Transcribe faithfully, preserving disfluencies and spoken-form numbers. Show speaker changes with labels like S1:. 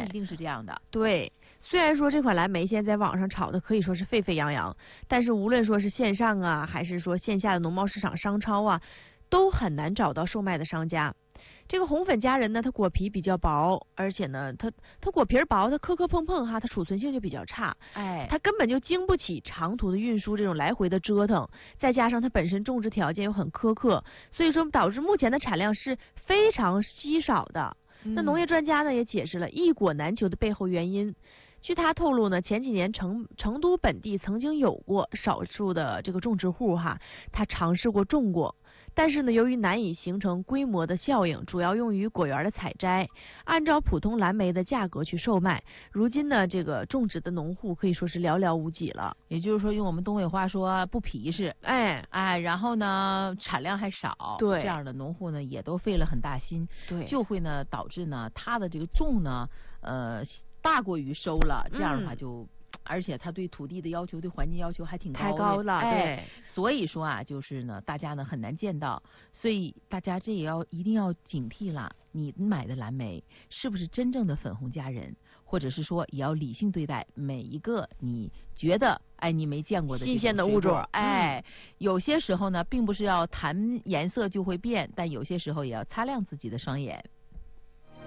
S1: 一定是这样的。
S2: 对，虽然说这款蓝莓现在在网上炒的可以说是沸沸扬扬，但是无论说是线上啊，还是说线下的农贸市场、商超啊，都很难找到售卖的商家。这个红粉佳人呢，它果皮比较薄，而且呢，它它果皮薄，它磕磕碰碰哈，它储存性就比较差，
S1: 哎，
S2: 它根本就经不起长途的运输这种来回的折腾，再加上它本身种植条件又很苛刻，所以说导致目前的产量是非常稀少的。
S1: 嗯、
S2: 那农业专家呢也解释了一果难求的背后原因。据他透露呢，前几年成成都本地曾经有过少数的这个种植户哈，他尝试过种过，但是呢，由于难以形成规模的效应，主要用于果园的采摘，按照普通蓝莓的价格去售卖。如今呢，这个种植的农户可以说是寥寥无几了。
S1: 也就是说，用我们东北话说，不皮实，
S2: 哎
S1: 哎，然后呢，产量还少，
S2: 对，
S1: 这样的农户呢也都费了很大心，
S2: 对，
S1: 就会呢导致呢他的这个种呢，呃。大过于收了，这样的话就，嗯、而且他对土地的要求、对环境要求还挺高的，
S2: 太高了，
S1: 哎，
S2: 对。
S1: 所以说啊，就是呢，大家呢很难见到，所以大家这也要一定要警惕了。你买的蓝莓是不是真正的粉红佳人？或者是说，也要理性对待每一个你觉得哎你没见过的
S2: 新鲜的物种。
S1: 哎，嗯、有些时候呢，并不是要谈颜色就会变，但有些时候也要擦亮自己的双眼。